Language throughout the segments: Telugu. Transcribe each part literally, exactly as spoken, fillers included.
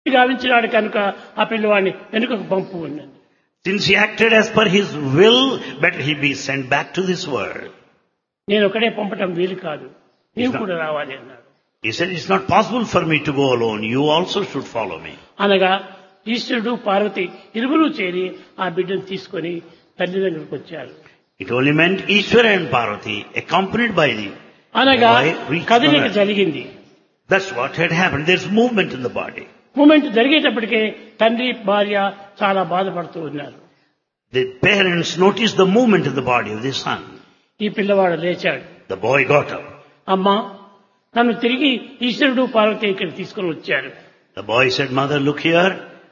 గావించినాడు కనుక ఆ పిల్లవాడిని వెనుకకు పంపు ఉన్నది. Since he acted as per his will, better he be sent back to this world. నేను ఒకడే పంపటం వీలు కాదు, నీవు కూడా రావాలి అన్నాడు. He said, it's not possible for me to go alone. You also should follow me. అనగా ఈశ్వరుడు పార్వతి ఇరువురు చేరి ఆ బిడ్డను తీసుకొని తల్లి దగ్గరకు వచ్చారు. It only meant Ishvara and Parvati, accompanied by the అనగా boy, reached కదలిక the land. జరిగింది. That's what had happened. There's movement in the body. Moment జరిగేటప్పటికే తండ్రి భార్య చాలా బాధపడుతూ ఉన్నారు. The parents noticed the movement in the body of the son. ఈ పిల్లవాడు లేచాడు. The boy got up. అమ్మా, నన్ను తిరిగి ఈశ్వరుడు పార్వతి ఇక్కడ తీసుకొని వచ్చారు. The boy said, Mother, look here.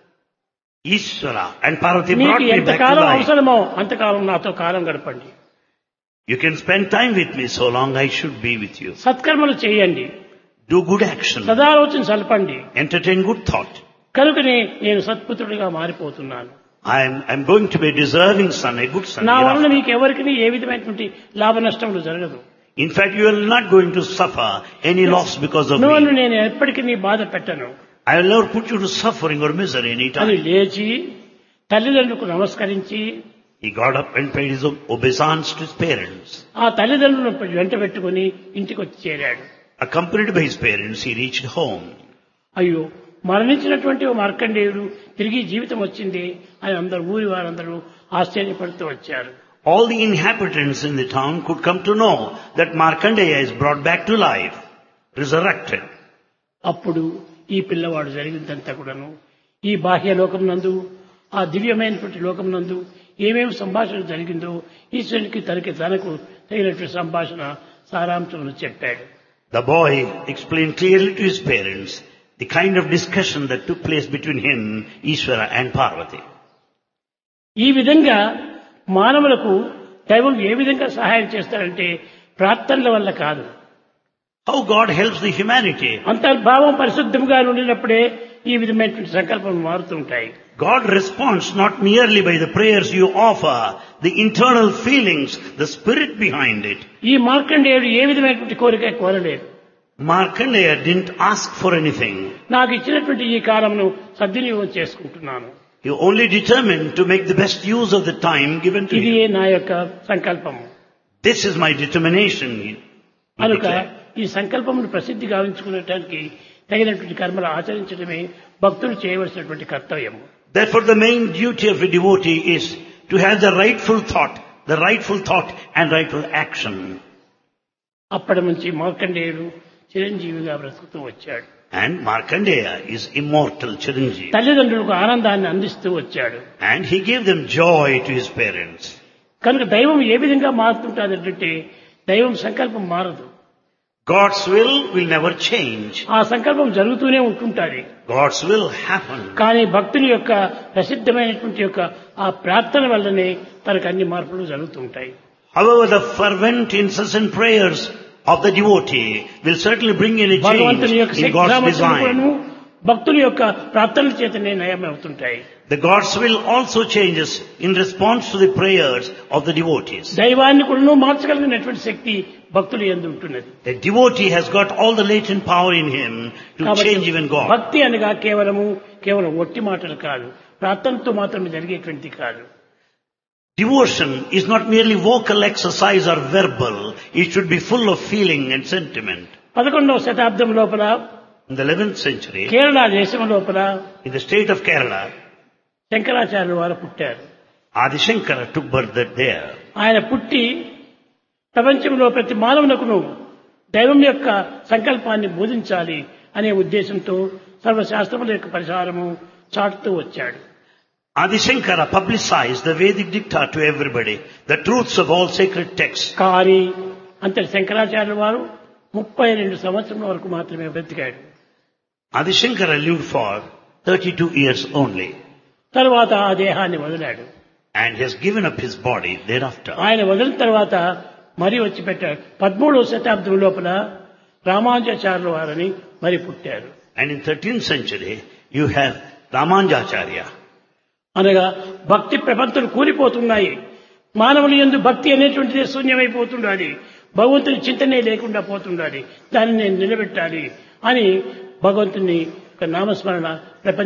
Ishvara and Parvati మీకు brought me back to ఎంతకాలం life. అవసరమో అంతకాలం నాతో కాలం గడపండి. You can spend time with me so long I should be with you. సత్కర్మలు చేయండి, Do good action. సదాలోచన సలపండి. Entertain good thought. కనుకనే నేను సత్పుత్రుడిగా మారిపోతున్నాను. I'm, I'm going to be a deserving son, a good son. నా వలన hereafter. మీకు ఎవరికి ఏ విధమైనటువంటి లాభ నష్టములు జరగదు. In fact, you are not going to suffer any loss because of నువ్వు me. నేను ఎప్పటికీ నీ బాధ పెట్టను I will never put you to suffering or misery any అని time. లేచి తల్లిదండ్రులకు నమస్కరించి He got up and paid his obeisance to his parents. ఆ తల్లిదండ్రులను వెంట పెట్టుకుని ఇంటికి వచ్చి చేరాడు. Accompanied by his parents, he reached home. అయ్యో, మరణించినటువంటి ఓ మార్కండేయుడు తిరిగి జీవితం వచ్చింది అని అందరు ఊరి వారందరూ ఆశ్చర్యపడుతూ వచ్చారు. All the inhabitants in the town could come to know that Markandeya is brought back to life, resurrected. అప్పుడు ఈ పిల్లవాడు జరిగిందంతా కూడాను ఈ బాహ్య లోకం నందు, ఆ దివ్యమైనటువంటి లోకం నందు ఏమేమి సంభాషణ జరిగిందో ఈశ్వరునికి తనకి తనకు తగినటువంటి సంభాషణ సారాంశమును చెప్పాడు. The boy explained clearly to his parents the kind of discussion that took place between him, Ishvara and Parvati. ఈ విధంగా మానవులకు దైవం ఏ విధంగా సహాయం చేస్తారంటే ప్రార్థనల వల్ల కాదు. How God helps the humanity. అంతర్భావం పరిశుద్ధంగా ఉండినప్పుడే ఈ విధమైనటువంటి సంకల్పం మారుతుంటాయి. God responds not merely by the prayers you offer, the internal feelings, the spirit behind it. ఈ మార్కండేయుడు ఏ విధమైనటువంటి కోరిక కోరలేదు. Markandeya didn't ask for anything. నాకు ఇచ్చినటువంటి ఈ కాలంను సద్వినియోగం చేసుకుంటున్నాను. He only determined to make the best use of the time given to ఇది him. నా యొక్క సంకల్పము. This is my determination. he కనుక declared. ఈ సంకల్పమును ప్రసిద్ధి గావించుకునేటానికి తగినటువంటి కర్మలు ఆచరించడమే భక్తులు చేయవలసినటువంటి కర్తవ్యము. Therefore the main duty of a devotee is to have the rightful thought, the rightful thought and rightful action. అప్పటి నుంచి మార్కండేయుడు చిరంజీవిగా బ్రతుకుతూ వచ్చాడు. And Markandeya is immortal Chiranjeevi. తల్లిదండ్రులకు ఆనందాన్ని అందిస్తూ వచ్చాడు. And he gave them joy to his parents. కనుక దైవం ఏ విధంగా మారుతుంటాదంటే దైవం సంకల్పం మారదు. God's will will never change. ఆ సంకల్పం జరుగుతూనే ఉంటుంటాది. God's will happen. కానీ భక్తుని యొక్క ప్రసిద్ధమైనటువంటి యొక్క ఆ ప్రార్థన వల్లనే తనకు అన్ని మార్పులు జరుగుతుంటాయి. However, the fervent incessant prayers of the devotee will certainly bring any change భగవంతుని యొక్క in God's శక్తిసామర్థ్యములను design. భక్తుల యొక్క ప్రార్థనల చేతనే నయమవుతుంటాయి. The God's will also changes in response to the prayers of the devotees. దైవాన్ని కూడా మార్చగలిగినటువంటి శక్తి భక్తులు యందు ఉంటున్నది. The devotee has got all the latent power in him to కాబట్టి change even God. భక్తి అనగా కేవలము కేవలం ఒట్టి మాటలు కాదు, ప్రార్థనతో మాత్రమే జరిగేటువంటి కాదు. Devotion is not merely vocal exercise or verbal. It should be full of feeling and sentiment. పదకొండవ శతాబ్దం లోపల In the eleventh century, Kerala దేశం లోపల in the state of Kerala, శంకరాచార్యుల వారు పుట్టారు. Adi Shankara took birth there. ఆయన పుట్టి ప్రపంచంలో ప్రతి మానవునకును దైవం యొక్క సంకల్పాన్ని బోధించాలి అనే ఉద్దేశంతో సర్వశాస్త్రముల యొక్క పరిసారము చాటుతూ వచ్చాడు. Adi Shankara publicized the Vedic dicta to everybody, the truths of all sacred texts. కానీ అంతటి శంకరాచార్యుల వారు ముప్పై రెండు సంవత్సరాల వరకు మాత్రమే బ్రతికాడు. Adi Shankara lived for thirty-two years only తర్వాత ఆ దేహాన్ని వదిలాడు. and has given up his body thereafter. ఆయన వదిలిన తర్వాత మరి వచ్చి పెట్టాడు. పదమూడవ శతాబ్దం లోపల రామానుజాచార్యుల వారని మరి పుట్టారు. And in thirteenth century, you have Ramanujacharya. అనగా భక్తి ప్రపంచలు కూలిపోతున్నాయి. మానవుల యందు భక్తి అనేటువంటిది శూన్యమైపోతుండాలి. భగవంతుని చింతనే లేకుండా పోతుండాలి. దాన్ని నేను నిలబెట్టాలి అని భగవంతుని నామస్మరణ ప్రపంచ